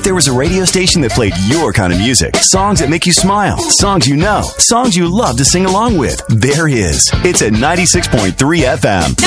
there was a radio station that played your kind of music, songs that make you smile, songs you know, songs you love to sing along with, there is. It's at 96.3 FM.